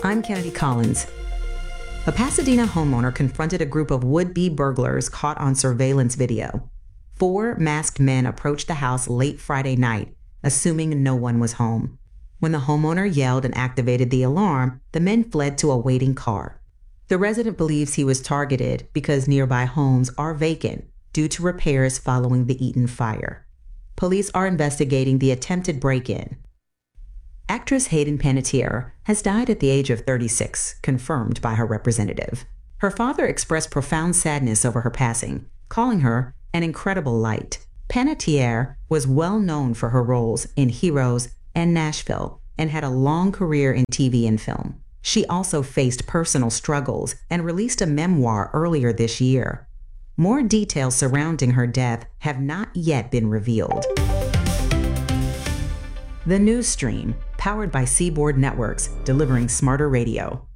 I'm Kennedy Collins. A Pasadena homeowner confronted a group of would-be burglars caught on surveillance video. 4 masked men approached the house late Friday night, assuming no one was home. When the homeowner yelled and activated the alarm, the men fled to a waiting car. The resident believes he was targeted because nearby homes are vacant due to repairs following the Eaton fire. Police are investigating the attempted break-in. Actress Hayden Panettiere has died at the age of 36, confirmed by her representative. Her father expressed profound sadness over her passing, calling her an incredible light. Panettiere was well known for her roles in Heroes and Nashville and had a long career in TV and film. She also faced personal struggles and released a memoir earlier this year. More details surrounding her death have not yet been revealed. The News Stream, powered by Seaboard Networks, delivering smarter radio.